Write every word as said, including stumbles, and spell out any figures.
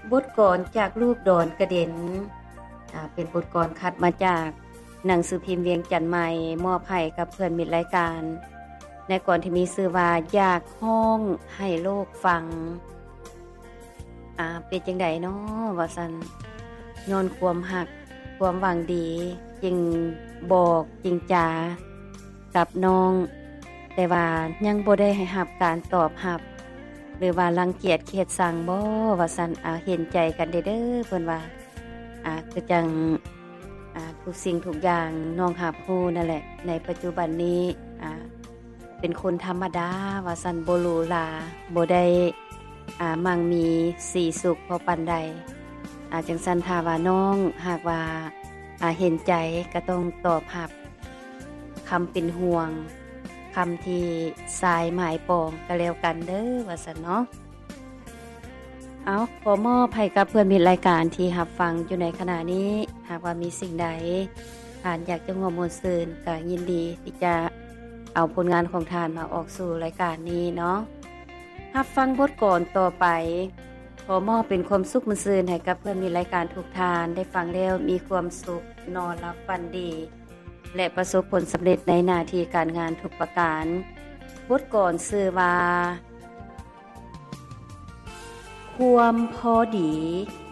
บทกลอนจากรูปดอนกระเด็นอ่าเป็นบทกลอนคัดมาจากหนังสือพิมพ์เวียงจันทน์ใหม่มอบให้กับเพื่อนมิตรรายการในก่อนที่มีชื่อว่าอยากห้องให้โลกฟังอ่าเป็นจังได๋น้อว่าซั่นย้อนความรักความหวังดีจึงบอกจริงจากับน้องแต่ว่ายังบ่ได้ให้รับการตอบรับหรือว่ารังเกียจเคียดชังบ่ว่าซั่นอ่าเห็นใจกันเด้อเด้อเพิ่นว่าอ่าคือจังอ่าทุกสิ่งทุกอย่างน้องรับรู้นั่นแหละในปัจจุบันนี้อ่าเป็นคนธรรมดาว่าซั่นบ่หรูหราบ่ได้อ่ามั่งมีสีสุขพอปานใดอ่าจังซั่นถ้าว่าน้องหากว่าอ่าเห็นใจก็ต้องตอบรับคำเป็นห่วงคำที่สายหมายปองก็แล้วกันเด้อว่าซั่นเนาะเอาขอมอบให้กับเพื่อนมิตรรายการที่รับฟังอยู่ในขณะนี้หากว่ามีสิ่งใดท่านอยากจะร่วมมวลซื่นก็ยินดีที่จะเอาผลงานของท่านมาออกสู่รายการนี้เนาะรับฟังบทกลอนต่อไปขอมอบเป็นความสุขมวลซื่นให้กับเพื่อนมิตรรายการทุกท่านได้ฟังแล้วมีความสุขนอนหลับฝันดีและประสบผลสำเร็จในหน้าที่การงานทุกประการบทกลอนชื่อว่าความพอดี